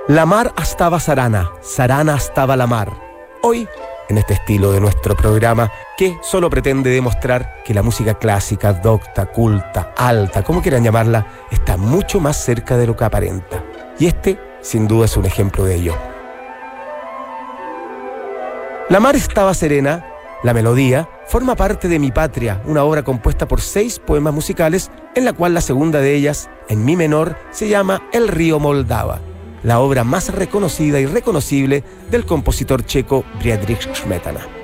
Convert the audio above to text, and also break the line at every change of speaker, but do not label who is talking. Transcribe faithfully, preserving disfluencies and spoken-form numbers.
La mar estaba sarana, sarana estaba la mar. Hoy, en este estilo de nuestro programa, que solo pretende demostrar que la música clásica, docta, culta, alta, como quieran llamarla, está mucho más cerca de lo que aparenta. Y este, sin duda, es un ejemplo de ello. La mar estaba serena, la melodía, forma parte de Mi Patria, una obra compuesta por seis poemas musicales, en la cual la segunda de ellas, en mi menor, se llama El río Moldava, la obra más reconocida y reconocible del compositor checo Friedrich Smetana.